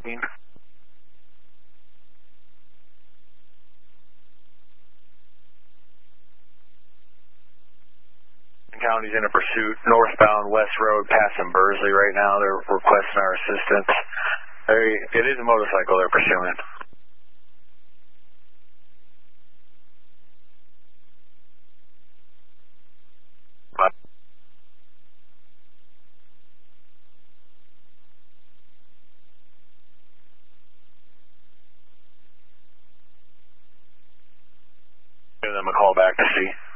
scene. County's in a pursuit, northbound West Road, passing Bursley right now. They're requesting our assistance. It is a motorcycle they're pursuing. Give them a call back to see.